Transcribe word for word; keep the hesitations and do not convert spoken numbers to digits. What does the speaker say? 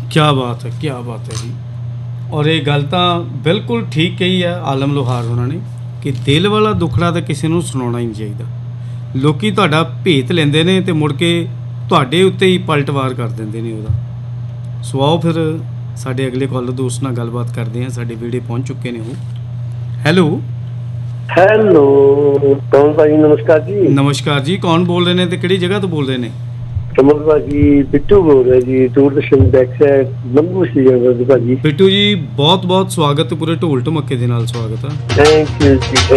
क्या बात है, क्या बात है जी। और ये गल तो बिल्कुल ठीक कही है आलम लोहार उन्होंने कि दिल वाला दुखड़ा तो किसी को सुनाना ही नहीं चाहिए। लोग तुहाडा भेत लेंदे ने ते मुड़ के तुहाडे उत्ते ही पलटवार कर देंदे ने उहदा। सो आओ फिर साडे अगले कॉलर दोस्त नाल गलबात करते हैं। साडे वीडियो पहुँच चुके ने वो। हैलो हेलो कौन भाजी, नमस्कार जी। नमस्कार जी, कौन बोल रहे हैं ते किहड़ी जगह तो बोल रहे हैं? कमल भाजी, बिट्टू बोल रहे जी, दूरदर्शन बैक साइड लंबू सी भाजी। बिट्टू जी बहुत बहुत स्वागत, पूरे ढोल ढमक्के दे नाल स्वागत है। Thank you ji.